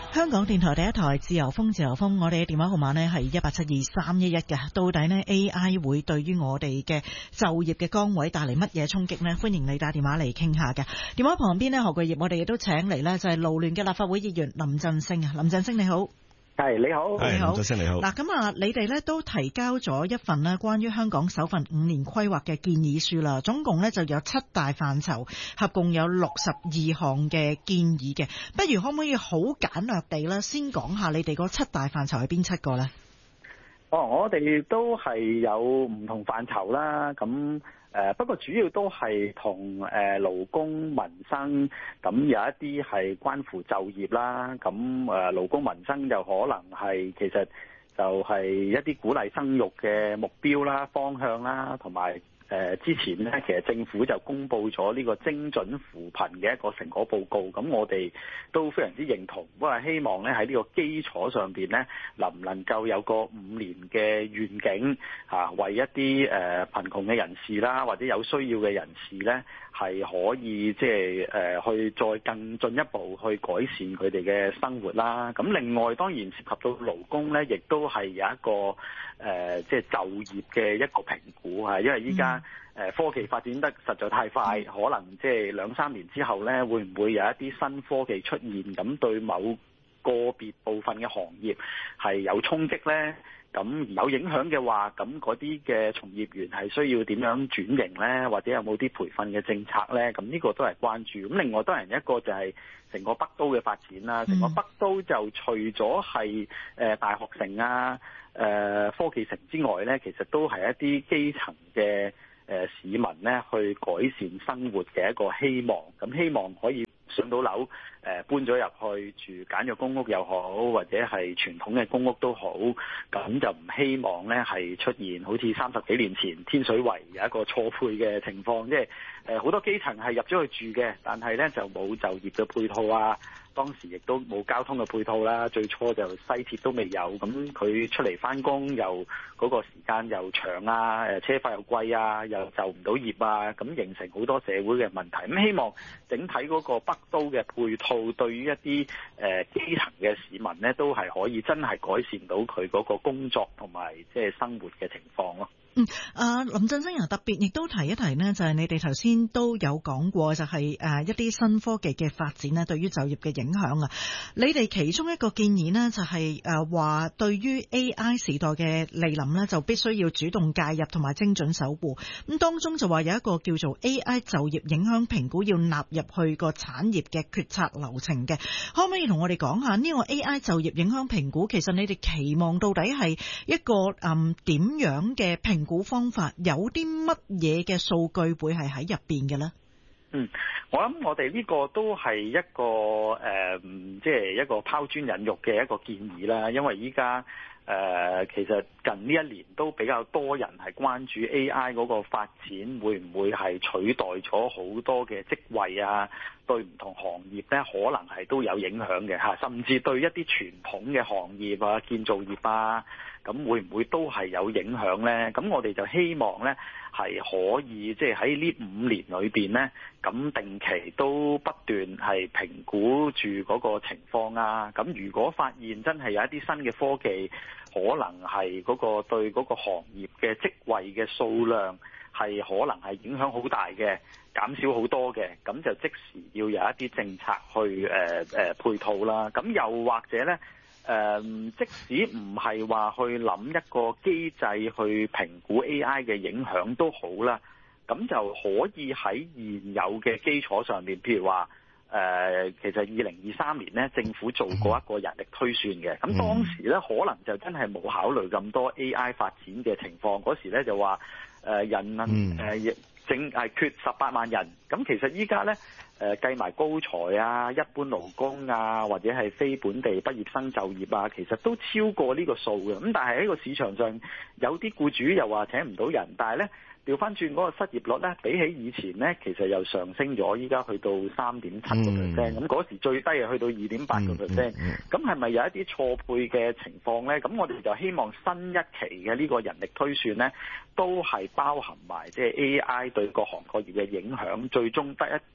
香港電台第一台自由風，我哋嘅電話號碼呢係1872311嘅。到底呢 AI 會對於我哋嘅就業嘅崗位帶嚟乜嘢衝擊呢？歡迎你打電話嚟傾下嘅。電話旁邊呢，何巨業，我哋亦都請嚟呢，就係勞聯嘅立法會議員林振昇啊。林振昇你好。 係你好， 你好， 林振昇你好。 嗱，咁啊，你哋咧都提交咗一份咧關於香港首份5年規劃嘅建議書啦，總共咧就有7大範疇，合共有62項嘅建議嘅。不如可唔可以好簡略地咧，先講下你哋嗰7大範疇係邊7個咧？ 我哋都係有唔同範疇啦，咁不過主要都係同勞工民生，咁有一啲係關乎就業啦，咁勞工民生就可能係其實就係一啲鼓勵生育嘅目標啦、方向啦，同埋之前咧，其實政府就公布咗呢個精準扶貧嘅一個成果報告，咁我哋都非常之認同，不過希望咧喺呢個基礎上邊咧，能唔能夠有個5年嘅願景嚇，為一啲貧窮嘅人士啦，或者有需要嘅人士咧，係可以即係去再更進一步去改善佢哋嘅生活啦。咁另外當然涉及到勞工咧，亦都係有一個即係就業嘅一個評估嚇，因為依家科技發展得實在太快，可能即係2-3年之後咧，會唔會有一啲新科技出現，咁對某個別部分嘅行業係有衝擊咧？咁有影響嘅話，咁嗰啲嘅從業員係需要點樣轉型咧？或者有冇啲培訓嘅政策咧？咁呢個都係關注。咁另外當然一個就係成個北都嘅發展啦。成個北都就除咗係大學城啊、科技城之外咧，其實都係一啲基層嘅市民咧去改善生活嘅一個希望。咁希望可以上到樓，搬咗入去住簡約公屋又好，或者係傳統嘅公屋都好，咁就唔希望咧係出現好似30幾年前天水圍有一個錯配嘅情況，即係好多基層係入咗去住嘅，但係咧就冇就業嘅配套啊。當時亦都冇交通嘅配套啦，最初就西鐵都未有，咁佢出嚟返工又嗰個時間又長啊，車費又貴啊，又就唔到業啊，咁形成好多社會嘅問題。咁希望整體嗰個北都嘅配套對於一啲基層嘅市民咧，都係可以真係改善到佢嗰個工作同埋即係生活嘅情況咯。 林振昇特別亦都提一提呢，就係你哋頭先都有講過，就係一啲新科技嘅發展呢，對於就業嘅影響啊。你哋其中一個建議呢，就係話對於 AI 時代嘅來臨呢，就必須要主動介入同埋精準守護。咁當中就話有一個叫做 AI 就業影響評估要納入去個產業嘅決策流程嘅，可唔可以同我哋講下呢個 AI 就業影響評估？其實你哋期望到底係一個點樣嘅評估方法，有啲乜嘢嘅數據會係喺入邊嘅咧？ 我諗我哋呢個都係一個即係一個拋磚引玉嘅一個建議啦。因為依家其實近呢一年都比較多人係關注 AI 嗰個發展會唔會係取代咗好多嘅職位啊？對唔同行業咧，可能係都有影響嘅嚇，甚至對一啲傳統嘅行業啊、建造業啊，咁會唔會都係有影響咧？咁我哋就希望咧係可以即係喺呢5年裏邊咧，咁定期都不斷係評估住嗰個情況啊。咁如果發現真係有一啲新嘅科技，可能係嗰個對嗰個行業嘅職位嘅數量係可能係影響好大嘅，減少好多嘅，咁就即時要有一啲政策去配套啦。咁又或者咧，即使唔係話去諗一個機制去評估 AI 嘅影響都好啦，咁就可以喺現有嘅基礎上面，譬如話其實2023年咧，政府做過一個人力推算嘅，咁當時咧可能就真係冇考慮咁多 AI 發展嘅情況，嗰時咧就話淨係缺18萬人，咁其實依家咧計埋高才啊、一般勞工啊，或者係非本地畢業生就業啊，其實都超過呢個數嘅。咁但係喺個市場上，有啲僱主又話請唔到人，但係咧調翻轉嗰個失業率咧，比起以前咧，其實又上升咗，依家去到3.7%，咁嗰時最低係去到2.8%，咁係咪有一啲錯配嘅情況咧？咁我哋就希望新一期嘅呢個人力推算咧，都係包含埋即係 AI 對各行各業嘅影響，最終得一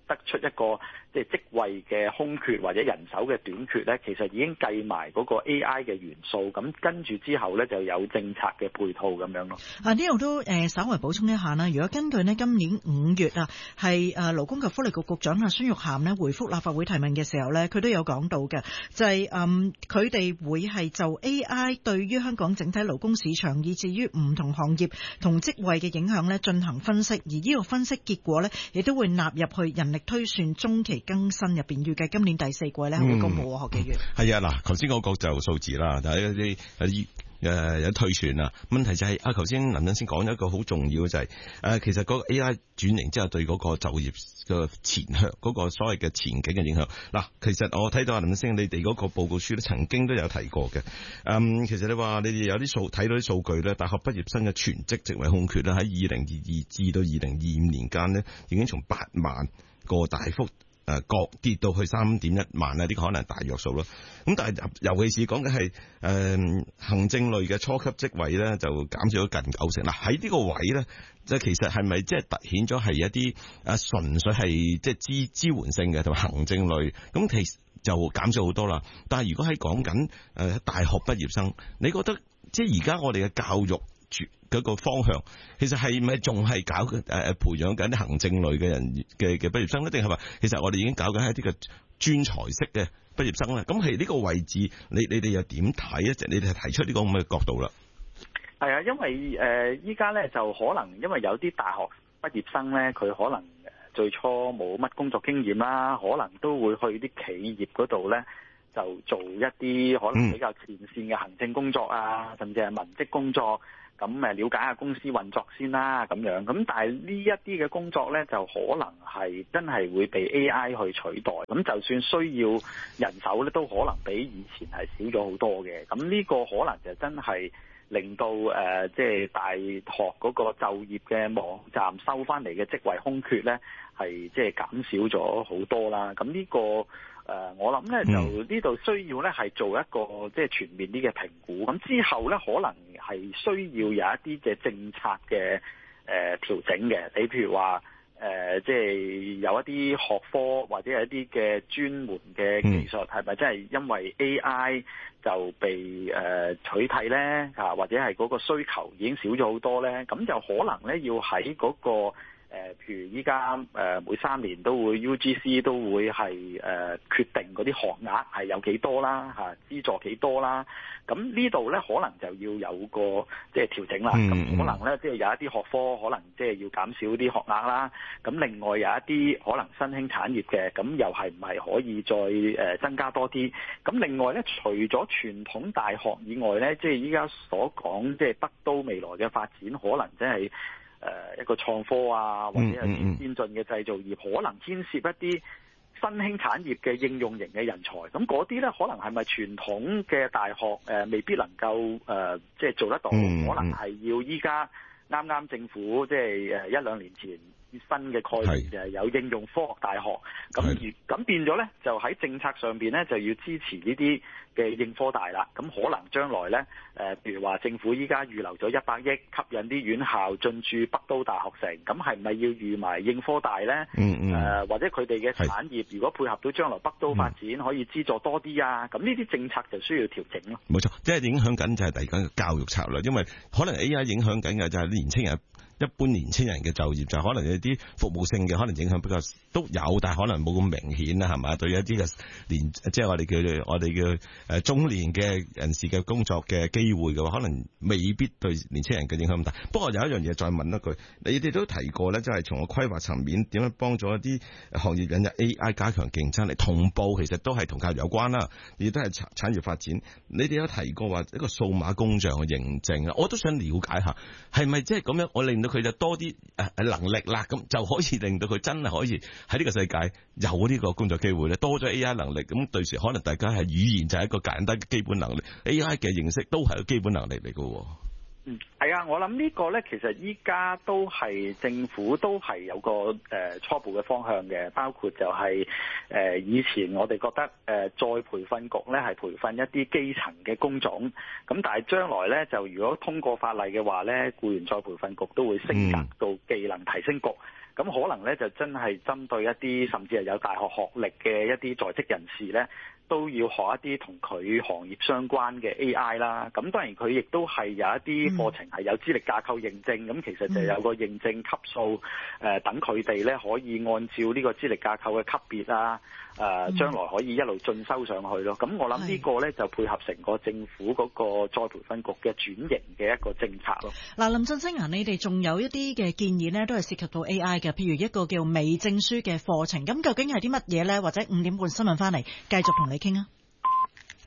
得出一個即係職位嘅空缺或者人手嘅短缺咧，其實已經計埋嗰個 AI 嘅元素，咁跟住之後咧就有政策嘅配套咁樣咯。 呢度都稍為補充一下啦。如果根據呢今年5月啊，係勞工及福利局局長孫玉菡呢回覆立法會提問嘅時候咧，佢都有講到嘅，就係佢哋會係就 AI 對於香港整體勞工市場以至於唔同行業同職位嘅影響咧進行分析，而呢個分析結果咧亦都會納入去人力推算中期更新入邊，預計今年第4季咧會公佈何幾月。係啊，嗱，頭先嗰個就數字啦，但係一啲有推算啊。問題就係頭先林振昇講咗一個好重要嘅就係其實嗰個 AI 轉型之後對嗰個就業嘅前向嗰個所謂嘅前景嘅影響。嗱，其實我睇到林振昇你哋嗰個報告書咧曾經都有提過嘅。其實你話你哋有啲睇到啲數據咧，大學畢業生嘅全職職位空缺咧喺2022至到2025年間咧已經從8萬個大幅各跌到去3.1萬呢，呢個可能係大約數咯。咁但係尤其是講嘅係行政類嘅初級職位咧，就減少咗近90%。嗱，喺呢個位咧，即係其實係咪即係凸顯咗係一啲純粹係即係支援性嘅同埋行政類？咁其實就減少好多啦。但係如果喺講緊大學畢業生，你覺得即係而家我哋嘅教育嗰個方向，其實係咪仲係搞培養緊啲行政類嘅人嘅畢業生咧？定係話其實我哋已經搞緊一啲嘅專才式嘅畢業生咧？咁係呢個位置，你哋又點睇啊？即係你哋係提出呢個咁嘅角度啦。 係啊，因為依家咧就可能因為有啲大學畢業生咧，佢可能最初冇乜工作經驗啦，可能都會去啲企業嗰度咧，就做一啲可能比較前線嘅行政工作啊，甚至係文職工作。咁了解下公司運作先啦，咁樣。咁但係呢一啲嘅工作咧，就可能係真係會被 AI 去取代。咁就算需要人手咧，都可能比以前係少咗好多嘅。咁呢個可能就真係令到即係大學嗰個就業嘅網站收翻嚟嘅職位空缺咧，係即係減少咗好多啦。咁呢個我諗咧就呢度需要咧係做一個即係全面啲嘅評估，咁之後咧可能係需要有一啲嘅政策嘅調整嘅。你譬如話即係有一啲學科或者係一啲嘅專門嘅技術，係咪真係因為 AI 就被取替咧？或者係嗰個需求已經少咗好多咧？咁就可能咧要喺嗰個譬如依家每3年都會 UGC 都會係決定嗰啲學額係有幾多啦，資助幾多啦。咁呢度咧可能就要有個即係調整啦。咁可能咧即係有一啲學科可能即係要減少啲學額啦。咁另外有一啲可能新興產業嘅，咁又係唔係可以再增加多啲？咁另外咧，除咗傳統大學以外咧，即係依家所講即係北都未來嘅發展，可能真係一個創科啊，或者係先進嘅製造業，可能牽涉一啲新興產業嘅應用型嘅人才。咁嗰啲咧，可能係咪傳統嘅大學未必能夠即係做得到？可能係要依家啱啱政府即係1-2年前新嘅概念就係有應用科學大學。咁變咗咧，就喺政策上邊咧就要支持呢啲嘅應科大啦。咁可能將來咧譬如話政府依家預留咗100億吸引啲院校進駐北都大學城，咁係咪要預埋應科大咧？或者佢哋嘅產業如果配合到將來北都發展，可以資助多啲啊？咁呢啲政策就需要調整咯。 冇錯，即係影響緊就係第二個教育策略，因為可能 AI 影響緊嘅就係年青人。一般年青人嘅就業就可能有啲服務性嘅，可能影響比較都有，但係可能冇咁明顯啦，係嘛？對一啲嘅即係我哋叫中年嘅人士嘅工作嘅機會嘅話，可能未必對年青人嘅影響咁大。不過有一樣嘢再問一句，你哋都提過咧，即係從個規劃層面點樣幫助一啲行業引入 AI 加強競爭力，同步其實都係同教育有關啦，亦都係產業發展。你哋有提過話一個數碼工匠嘅認證啊，我都想了解下，係咪即係咁樣？我令到佢就多啲能力啦，咁就可以令到佢真係可以喺呢個世界有呢個工作機會咧，多咗 AI 能力，咁對時可能大家係語言就係一個簡單嘅基本能力 ，AI 嘅認識都係個基本能力嚟嘅。 係啊，我諗呢個咧，其實依家都係政府都係有個初步嘅方向嘅，包括就係以前我哋覺得再培訓局咧係培訓一啲基層嘅工種，咁但係將來咧就如果通過法例嘅話咧，僱員再培訓局都會升格到技能提升局。 咁可能咧就真係針對一啲甚至係有大學學歷嘅一啲在職人士咧，都要學一啲同佢行業相關嘅 AI 啦。咁當然佢亦都係有一啲課程係有資歷架構認證，咁其實就有個認證級數，等佢哋咧可以按照呢個資歷架構嘅級別啊，將來可以一路進修上去咯。咁我諗呢個咧就配合成個政府嗰個再培訓局嘅轉型嘅一個政策咯。 嗱，林振昇啊，你哋仲有一啲嘅建議呢，都係涉及到 AI 嘅，譬如一個叫微證書嘅課程，咁究竟係啲乜嘢呢？或者5點半新聞翻嚟繼續同你傾啊。